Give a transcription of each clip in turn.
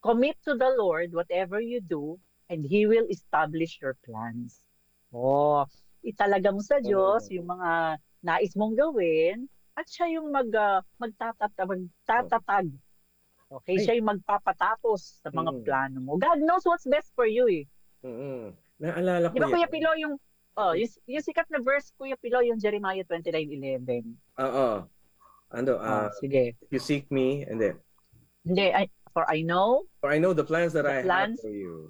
Commit to the Lord whatever you do, and He will establish your plans. Oh, italaga mo sa Diyos Oo. yung mga nais mong gawin, at siya yung Oo. magtatatag. Okay, Ay, siya yung magpapatapos sa mga mm, plano mo. God knows what's best for you eh. naalala Di ko ba Kuya 'yan. Pilo Oo, yung sikat na verse Kuya Pilo, yung Jeremiah 29:11. oo. Ano, Oh, sige. if you seek me and then, Hindi, for I know for I know the plans that the I have plans, for you,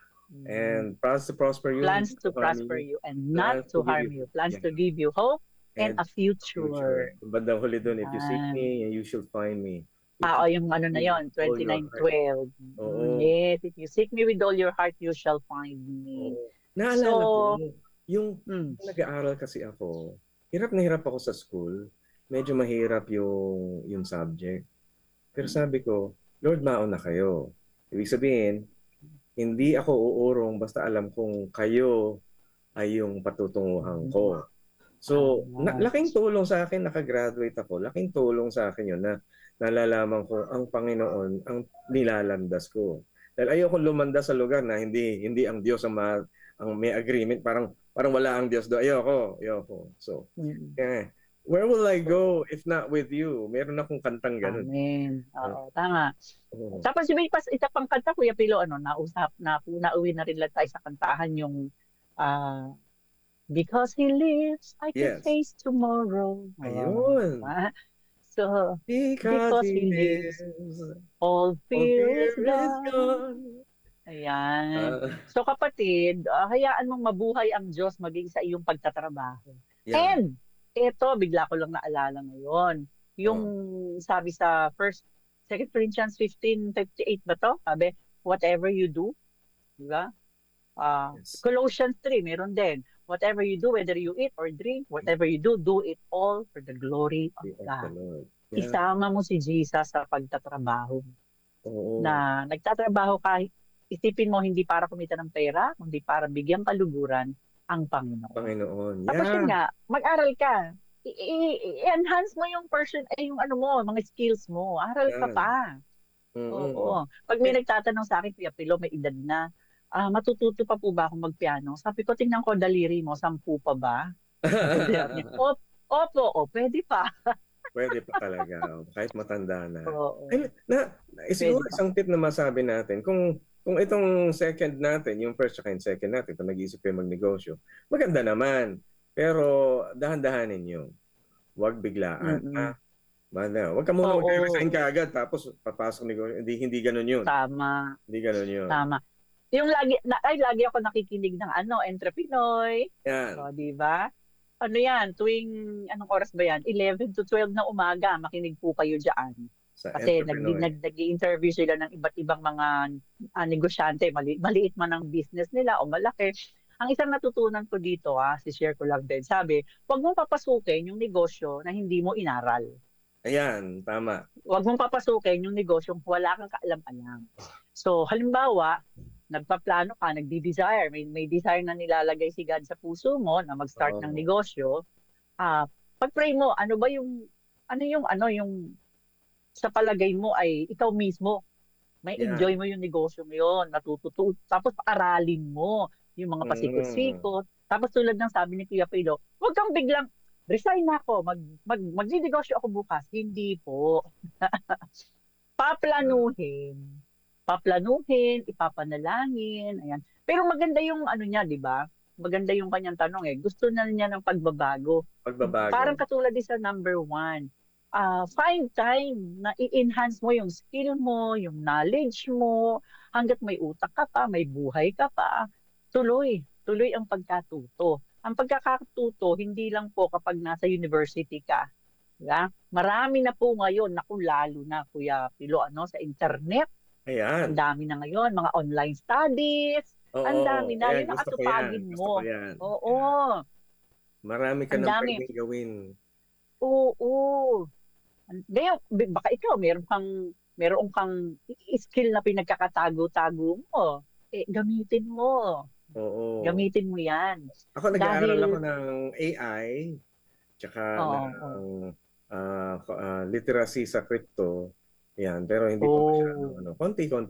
mm, and plans to prosper you, not plans to to harm prosper you, you and not plans to to give harm you, you, plans yeah, to give you hope and and a a future. future. Bandang huli dun, if you seek Yan. me, you shall find me. If O you yung ano seek na me with yon, all your heart. 29:12. Oo, Yes, if you seek me with all your heart, you shall find me. oo. Naalala ko, So, yung mm, nung nag-aaral kasi ako, hirap na hirap ako sa school. Medyo mahirap yung subject. Pero sabi ko, Lord, mauna kayo. Ibig sabihin, hindi ako uurong basta alam kong kayo ay yung patutunguhan ko. So, tama. laking tulong sa akin, nakagraduate ako. Laking tulong sa akin yun na nalalaman ko ang Panginoon ang nilalandas ko. Dahil ayoko lumandas sa lugar na hindi ang Diyos ang may agreement, parang wala ang Diyos do. Ayoko. So, Mm. eh, where will I go if not with you? Meron akong kantang ganun. Amen. Oo, tama. Oo. Tapos yung may isa pang kanta, Kuya Pilo, nauwi na rin lang tayo sa kantahan yung ah, Because He lives, I can Yes. face tomorrow. Oh, Ayun. diba? So, Because because He He lives, lives, all all fear is fear is gone. gone. Ayan. Ah, So kapatid, hayaan mong mabuhay ang Diyos maging sa iyong pagtatrabaho. yeah. And ito, bigla ko lang naalala ngayon. Yung Oh, sabi sa Second Corinthians 15:58 ba to? Sabi, whatever you do, di ba? yes. Colossians 3, meron din. Whatever you do, whether you eat or drink, whatever you do, do it all for the glory of Be of the God. Lord. Yeah. Isama mo si Jesus sa pagtatrabaho. Oo. Na nagtatrabaho ka, isipin mo hindi para kumita ng pera, kundi para bigyang kaluguran ang Panginoon. Panginoon. Tapos yun Yeah. nga, mag-aral ka. I-enhance mo yung yung ano mo, mga skills mo. Aral ka Yan. pa. Mm. Oo. Pag may Eh, nagtatanong sa akin, Kuya Pilo, may edad na, matututo pa po ba akong magpiano? Sabi ko, tingnan ko daliri mo, 10 pa ba? Sabi niya, opo, pwede pa. Pwede pa talaga, kahit matanda na. Oo, Ay, siguro pwede pa. isang tip na masabi natin, kung itong second natin, yung first at second natin, kung nag-iisip kayo magnegosyo, maganda naman. Pero dahan-dahanin nyo. Huwag biglaan. Mm-mm. Huwag ka muna Oo, mag-resign kaagad tapos papasok negosyo. Hindi ganun yun. tama. Hindi ganun yun. Tama. Yung lagi ako nakikinig ng Entrepinoy. Yan. O, di ba? Ano yan, tuwing, anong oras ba yan? 11 to 12 na umaga, makinig po kayo dyan. Sa Kasi entrepreneur. nag-interview sila ng iba't ibang mga negosyante, maliit man ang business nila o malaki. Ang isang natutunan ko dito, si-share ko lang din, sabi, huwag mong papasukin yung negosyo na hindi mo inaral. Ayan, tama. Huwag mong papasukin yung negosyong wala kang kaalam-alam. So, halimbawa, nagpaplano ka, nagdi-desire, may desire na nilalagay si God sa puso mo na mag-start ng Oo. negosyo, pag-pray mo, ano yung sa palagay mo ay ikaw mismo, may enjoy Yan. mo yung negosyo mo yun, natututo, tapos aralin mo yung mga Mm. pasikot-sikot. Tapos tulad ng sabi ni Kuya Pedro, huwag kang biglang, resign na ako, magdi-negosyo ako bukas. Hindi po. Paplanuhin. Paplanuhin, ipapanalangin, ayan. Pero maganda yung ano niya, di ba? Maganda yung kanyang tanong eh. Gusto na niya ng pagbabago. Parang Pagbabago. katulad din sa number 1. Find time na i-enhance mo yung skill mo, yung knowledge mo, hanggat may utak ka pa, may buhay ka pa. Tuloy, tuloy ang pagkatuto. Ang pagkakatuto, hindi lang po kapag nasa university ka. Diba? Marami na po ngayon, naku lalo na Kuya Pilo, sa internet. Ang Ayan. dami na ngayon, mga online studies. Ang dami Oo. na, Ayan, yun ang gusto ko yan. atupagin Gusto ko mo. yan. Oo, Yan. Marami ka ang nang dami. pwedeng gawin. Oo. Ngayon, baka ikaw, meron kang skill na pinagkakatago-tago mo. Gamitin mo. Oo. Gamitin mo yan. Ako nag-aaral ako Dahil, ng AI, tsaka ng oo, literacy sa crypto. Yan, pero hindi pa masyado. oo. Konti-konti